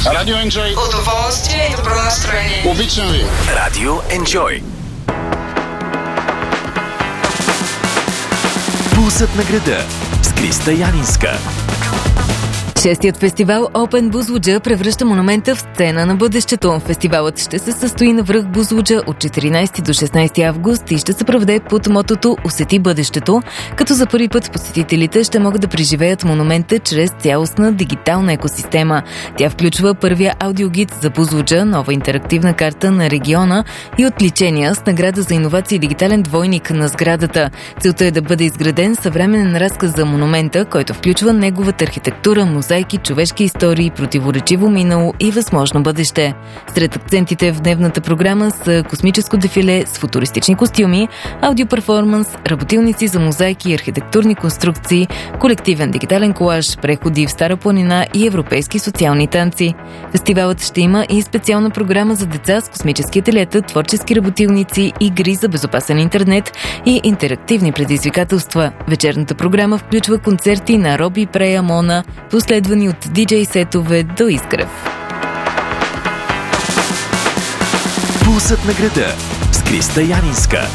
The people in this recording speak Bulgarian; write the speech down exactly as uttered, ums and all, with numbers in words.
Радио Enjoy. Удоволствие и добро настроение. Обичам ви. Радио Enjoy. Пулсът на града с Криста Янинска. Шестият фестивал Open Бузлуджа превръща монумента в сцена на бъдещето. Фестивалът ще се състои на връх Бузлуджа от четиринайсети до шестнайсети август и ще се проведе под мотото "Усети бъдещето", като за първи път посетителите ще могат да преживеят монумента чрез цялостна дигитална екосистема. Тя включва първия аудиогид за Бузлуджа, нова интерактивна карта на региона и отличения с награда за иновации и дигитален двойник на сградата. Целта е да бъде изграден съвременен разказ за монумента, който включва неговата архитектура, мозайки, човешки истории, противоречиво минало и възможно бъдеще. Сред акцентите в дневната програма са космическо дефиле с футуристични костюми, аудиоперформанс, работилници за мозайки и архитектурни конструкции, колективен дигитален колаж, преходи в Стара планина и европейски социални танци. Фестивалът ще има и специална програма за деца с космически ателиета, творчески работилници, игри за безопасен интернет и интерактивни предизвикателства. Вечерната програма включва концерти на Роби Прея Мона, последвани от диджей сетове до Изгрев. Пулсът на града с Криста Янинска.